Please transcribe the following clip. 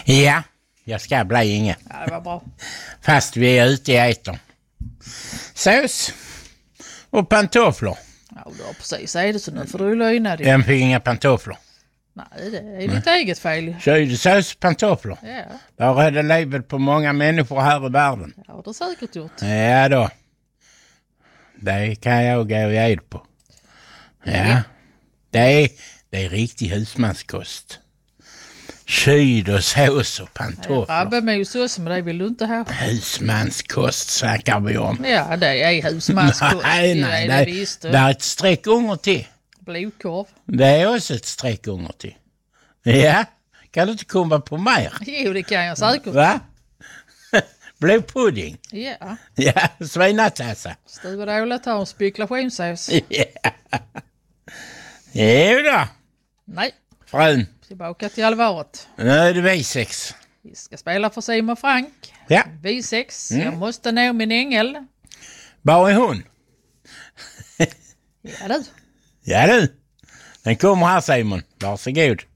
Ja, jag ska bli inget. Ja, det var bra. Fast vi är ute i etern. Sås och pantoflor. Ja, du har precis sagt det så nu får du löjna dig. Jag fick inga pantoflor. Nej, det är ditt eget fel. Sås och pantoflor. Ja, Det har räddat livet på många människor här i världen. det har du säkert gjort. Ja då. Det kan jag gå i ed på. Ja. Det är riktig husmanskost. Kyl och sås och pantoflor. Rabbemosås, men det vill du inte ha. Husmanskost snackar vi om. Ja, det är husmanskost. Nej, det visste. det är ett streck unger till. Blodkorv. Det är också ett streck unger till. Ja, kan du inte komma på mer? Jo, det kan jag säkert. Va? Blodpudding. Ja. Ja, svinatassa. Stuvad tar en spekulationsås. Ja. Jo då. Nej, Frun. tillbaka till allvaret. Nu är det V6. Vi ska spela för Simon Frank. Ja. V6. Jag måste nå min ängel. Var är hon? Ja du. Ja du. Den kommer här Simon. Varsågod.